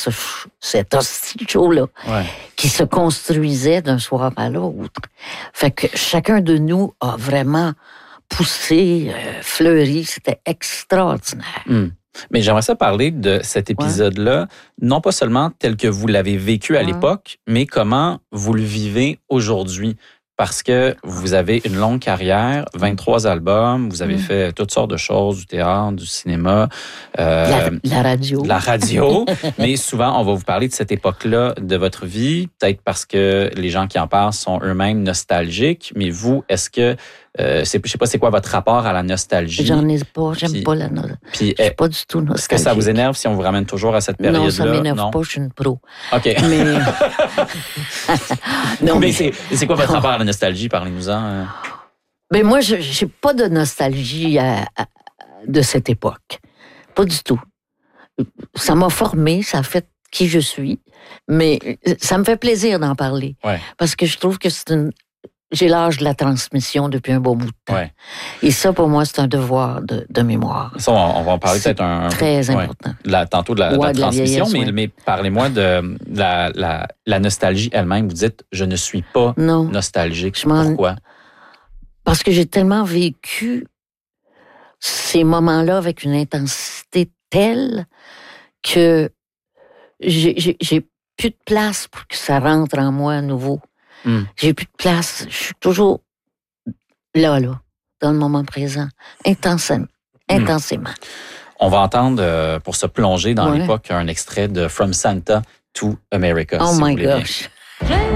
cet hostie show-là, Ouais. qui se construisait d'un soir à l'autre. Fait que chacun de nous a vraiment poussé, fleuri. C'était extraordinaire. Mais j'aimerais ça parler de cet épisode-là, non pas seulement tel que vous l'avez vécu à l'époque, mais comment vous le vivez aujourd'hui. Parce que vous avez une longue carrière, 23 albums, vous avez fait toutes sortes de choses, du théâtre, du cinéma. La radio. La radio. Mais souvent, on va vous parler de cette époque-là de votre vie, peut-être parce que les gens qui en parlent sont eux-mêmes nostalgiques. Mais vous, est-ce que, je sais pas c'est quoi votre rapport à la nostalgie? J'en ai pas, j'aime pas la nostalgie. Je suis pas du tout nostalgique. Est-ce que ça vous énerve si on vous ramène toujours à cette période-là? Non, ça m'énerve pas, je suis une pro. OK. Mais... non, mais c'est quoi votre rapport à la nostalgie? Parlez-nous-en. Ben moi, j'ai pas de nostalgie de cette époque. Pas du tout. Ça m'a formé, ça a fait qui je suis, mais ça me fait plaisir d'en parler. Ouais. Parce que je trouve que j'ai l'âge de la transmission depuis un bon bout de temps. Ouais. Et ça, pour moi, c'est un devoir de mémoire. Ça, on va en parler peut-être un très important. Tantôt de la transmission, vieillesse, mais parlez-moi de la nostalgie elle-même. Vous dites, je ne suis pas nostalgique. Pourquoi? Parce que j'ai tellement vécu ces moments-là avec une intensité telle que j'ai plus de place pour que ça rentre en moi à nouveau. J'ai plus de place. Je suis toujours là, dans le moment présent, intensément. On va entendre, pour se plonger dans l'époque, un extrait de From Santa to America. Oh my gosh!